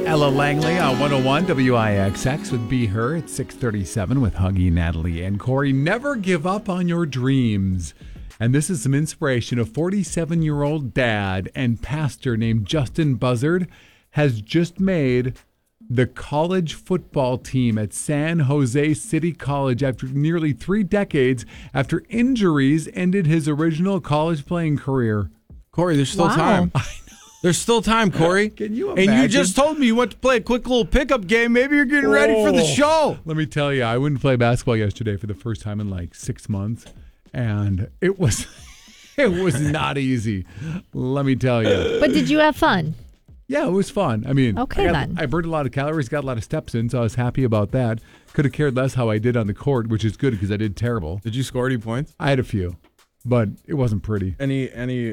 Ella Langley on 101 WIXX would be her at 6:37 with Huggy, Natalie, and Corey. Never give up on your dreams. And this is some inspiration. A 47-year-old dad and pastor named Justin Buzzard has just made the college football team at San Jose City College after nearly 3 decades after injuries ended his original college playing career. Corey, there's still time. There's still time, Corey. Can you imagine? And you just told me you went to play a quick little pickup game. Maybe you're getting ready for the show. Let me tell you, I went to play basketball yesterday for the first time in like 6 months, and it was not easy. Let me tell you. But did you have fun? Yeah, it was fun. I mean, then. I burned a lot of calories, got a lot of steps in, so I was happy about that. Could have cared less how I did on the court, which is good because I did terrible. Did you score any points? I had a few, but it wasn't pretty. Any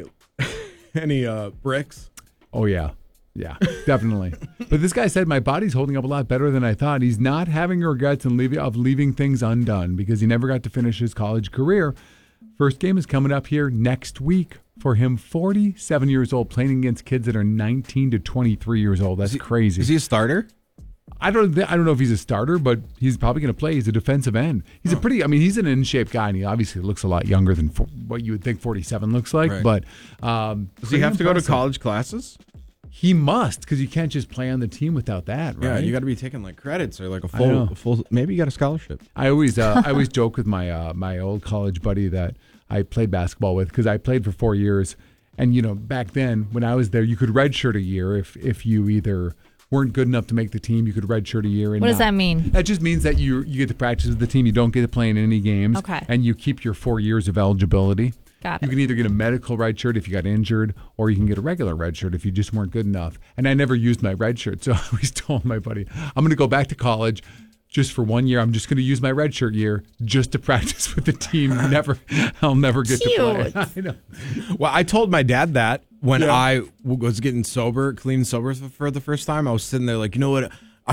bricks? Oh, yeah. Yeah, definitely. But this guy said my body's holding up a lot better than I thought. He's not having regrets of leaving things undone because he never got to finish his college career. First game is coming up here next week for him, 47 years old, playing against kids that are 19 to 23 years old. That's crazy. Is he a starter? I don't know if he's a starter, but he's probably going to play. He's a defensive end. He's he's an in-shape guy, and he obviously looks a lot younger than what you would think 47 looks like. Right. But does he have to go to college classes? He must, because you can't just play on the team without that, right? Yeah, you got to be taking like credits or like a full. Maybe you got a scholarship. I always joke with my old college buddy that I played basketball with because I played for 4 years, and back then when I was there, you could redshirt a year if you either weren't good enough to make the team, you could redshirt a year. And what does that mean? That just means that you get to practice with the team. You don't get to play in any games. Okay. And you keep your 4 years of eligibility. Got You it. can either get a medical red shirt if you got injured, or you can get a regular red shirt if you just weren't good enough. And I never used my red shirt, so I always told my buddy, I'm going to go back to college just for 1 year. I'm just going to use my red shirt year just to practice with the team. I'll never get to play. I know. Well, I told my dad that when I was getting clean sober for the first time. I was sitting there like, you know what?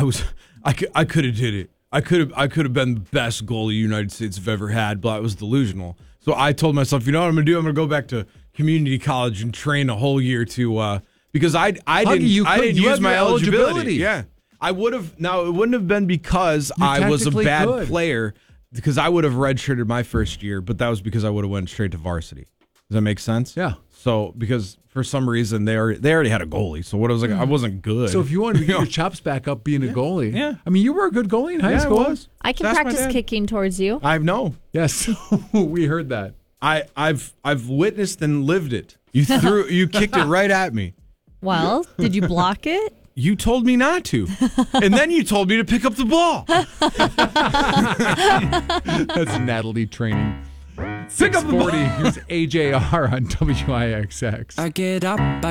I could have did it. I could have been the best goalie the United States have ever had, but I was delusional. So I told myself, you know what I'm going to do? I'm going to go back to community college and train a whole year because I didn't use my eligibility. Yeah. I would have. Now, it wouldn't have been because I was a bad player, because I would have redshirted my first year, but that was because I would have went straight to varsity. Does that make sense? Yeah. So, because for some reason they already had a goalie. So, what I was like, I wasn't good. So, if you wanted to get your chops back up being a goalie, yeah. I mean, you were a good goalie in high school. I was. I can practice kicking towards you. I know. Yes, we heard that. I've witnessed and lived it. You kicked it right at me. Well, did you block it? You told me not to. And then you told me to pick up the ball. That's Natalie training. 6:40. Here's AJR on WIXX. I get up.